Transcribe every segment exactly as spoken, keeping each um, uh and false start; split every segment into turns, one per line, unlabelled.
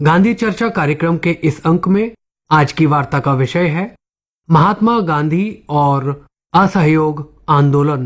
गांधी चर्चा कार्यक्रम के इस अंक में आज की वार्ता का विषय है महात्मा गांधी और असहयोग आंदोलन।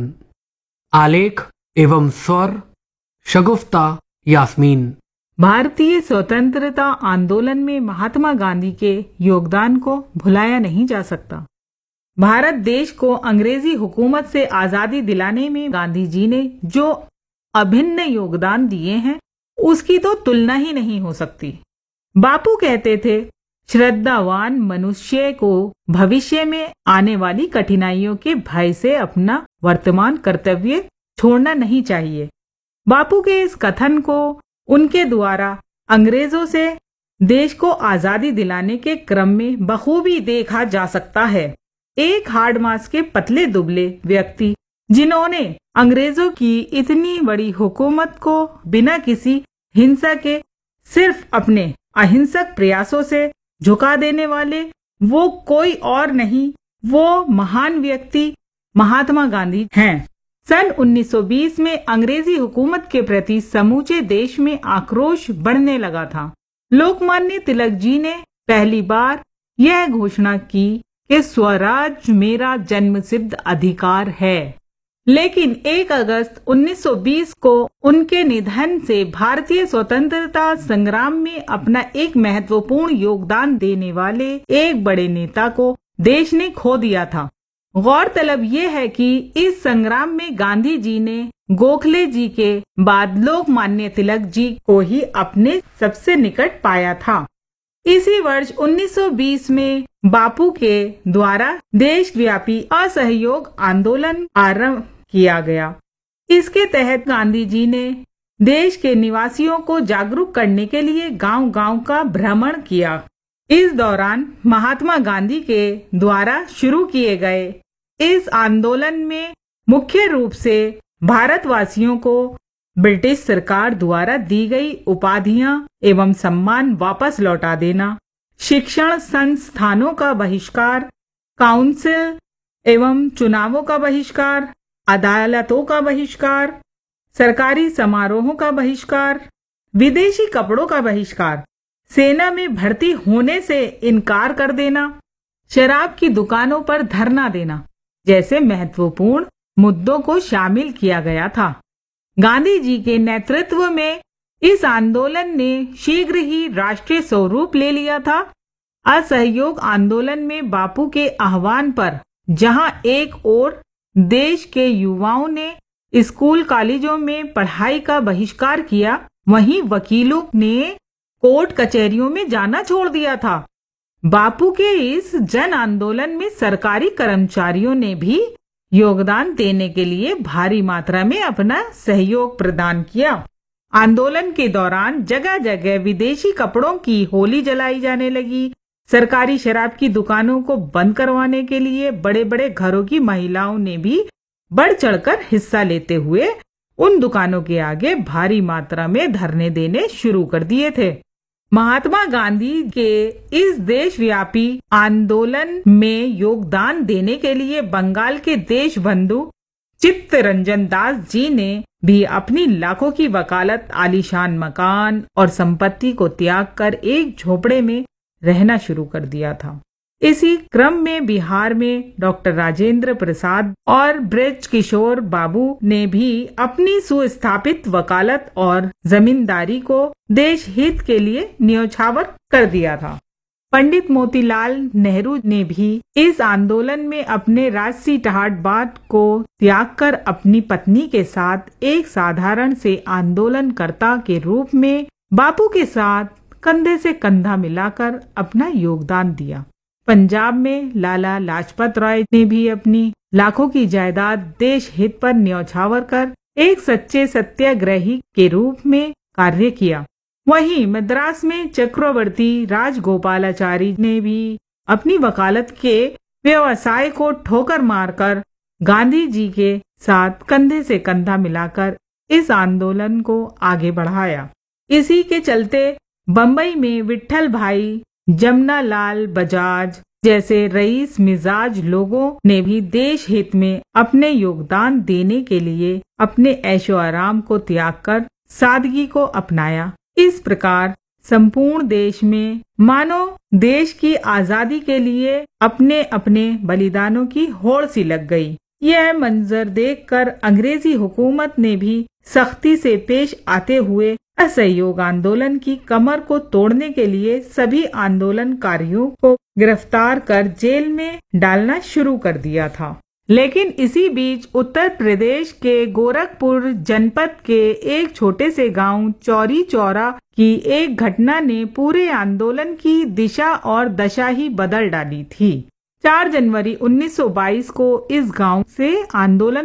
आलेख एवं स्वर शगुफ्ता यास्मीन।
भारतीय स्वतंत्रता आंदोलन में महात्मा गांधी के योगदान को भुलाया नहीं जा सकता। भारत देश को अंग्रेजी हुकूमत से आजादी दिलाने में गांधी जी ने जो अभिन्न योगदान दिए हैं, उसकी तो तुलना ही नहीं हो सकती। बापू कहते थे, श्रद्धावान मनुष्य को भविष्य में आने वाली कठिनाइयों के भय से अपना वर्तमान कर्तव्य छोड़ना नहीं चाहिए। बापू के इस कथन को उनके द्वारा अंग्रेजों से देश को आजादी दिलाने के क्रम में बखूबी देखा जा सकता है। एक हाड़ मास के पतले दुबले व्यक्ति जिन्होंने अंग्रेजों की इतनी बड़ी हुकूमत को बिना किसी हिंसा के सिर्फ अपने अहिंसक प्रयासों से झुका देने वाले, वो कोई और नहीं, वो महान व्यक्ति महात्मा गांधी हैं। सन उन्नीस सौ बीस में अंग्रेजी हुकूमत के प्रति समूचे देश में आक्रोश बढ़ने लगा था। लोकमान्य तिलक जी ने पहली बार यह घोषणा की कि स्वराज मेरा जन्मसिद्ध अधिकार है। लेकिन एक अगस्त उन्नीस सौ बीस को उनके निधन से भारतीय स्वतंत्रता संग्राम में अपना एक महत्वपूर्ण योगदान देने वाले एक बड़े नेता को देश ने खो दिया था। गौरतलब ये है कि इस संग्राम में गांधी जी ने गोखले जी के बाद लोकमान्य तिलक जी को ही अपने सबसे निकट पाया था। इसी वर्ष उन्नीस सौ बीस में बापू के द्वारा देशव्यापी असहयोग आंदोलन आरंभ किया गया। इसके तहत गांधी जी ने देश के निवासियों को जागरूक करने के लिए गांव-गांव का भ्रमण किया। इस दौरान महात्मा गांधी के द्वारा शुरू किए गए इस आंदोलन में मुख्य रूप से भारतवासियों को ब्रिटिश सरकार द्वारा दी गई उपाधियां एवं सम्मान वापस लौटा देना, शिक्षण संस्थानों का बहिष्कार, काउंसिल एवं चुनावों का बहिष्कार, अदालतों का बहिष्कार, सरकारी समारोहों का बहिष्कार, विदेशी कपड़ों का बहिष्कार, सेना में भर्ती होने से इनकार कर देना, शराब की दुकानों पर धरना देना जैसे महत्वपूर्ण मुद्दों को शामिल किया गया था। गांधी जी के नेतृत्व में इस आंदोलन ने शीघ्र ही राष्ट्रीय स्वरूप ले लिया था। असहयोग आंदोलन में बापू के आह्वान पर जहां एक ओर देश के युवाओं ने स्कूल कॉलेजों में पढ़ाई का बहिष्कार किया, वहीं वकीलों ने कोर्ट कचहरियों में जाना छोड़ दिया था। बापू के इस जन आंदोलन में सरकारी कर्मचारियों ने भी योगदान देने के लिए भारी मात्रा में अपना सहयोग प्रदान किया। आंदोलन के दौरान जगह जगह विदेशी कपड़ों की होली जलाई जाने लगी। सरकारी शराब की दुकानों को बंद करवाने के लिए बड़े बड़े घरों की महिलाओं ने भी बढ़ चढ़कर हिस्सा लेते हुए उन दुकानों के आगे भारी मात्रा में धरने देने शुरू कर दिए थे। महात्मा गांधी के इस देशव्यापी आंदोलन में योगदान देने के लिए बंगाल के देशबंधु चित्तरंजन दास जी ने भी अपनी लाखों की वकालत, आलीशान मकान और संपत्ति को त्याग कर एक झोपड़े में रहना शुरू कर दिया था। इसी क्रम में बिहार में डॉक्टर राजेंद्र प्रसाद और ब्रज किशोर बाबू ने भी अपनी सुस्थापित वकालत और जमींदारी को देश हित के लिए न्योछावर कर दिया था। पंडित मोतीलाल नेहरू ने भी इस आंदोलन में अपने राजसी ठहाठ बाट को त्याग कर अपनी पत्नी के साथ एक साधारण से आंदोलनकर्ता के रूप में बापू के साथ कंधे से कंधा मिलाकर अपना योगदान दिया। पंजाब में लाला लाजपत राय ने भी अपनी लाखों की जायदाद देश हित पर न्यौछावर कर एक सच्चे सत्याग्रही के रूप में कार्य किया। वहीं मद्रास में चक्रवर्ती राजगोपालाचारी ने भी अपनी वकालत के व्यवसाय को ठोकर मारकर गांधी जी के साथ कंधे से कंधा मिलाकर इस आंदोलन को आगे बढ़ाया। इसी के चलते बम्बई में विट्ठल भाई, जमना लाल बजाज जैसे रईस मिजाज लोगों ने भी देश हित में अपने योगदान देने के लिए अपने ऐशो आराम को त्याग कर सादगी को अपनाया। इस प्रकार संपूर्ण देश में मानो देश की आजादी के लिए अपने अपने बलिदानों की होड़ सी लग गई। यह मंजर देखकर अंग्रेजी हुकूमत ने भी सख्ती से पेश आते हुए असहयोग आंदोलन की कमर को तोड़ने के लिए सभी आंदोलनकारियों को गिरफ्तार कर जेल में डालना शुरू कर दिया था। लेकिन इसी बीच उत्तर प्रदेश के गोरखपुर जनपद के एक छोटे से गांव चौरी चौरा की एक घटना ने पूरे आंदोलन की दिशा और दशा ही बदल डाली थी। चार जनवरी उन्नीस सौ बाईस को इस गांव से आंदोलन